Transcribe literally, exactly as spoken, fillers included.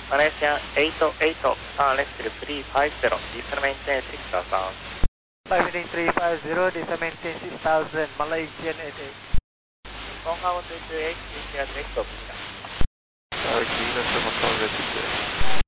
Malaysia eight eight, turn left to three five zero, descend maintain six thousand. Five three five zero, descend maintain six thousand, Malaysian eight eight. Konghao two two eight, India eight, Bina. Uh, Venus seven thousand.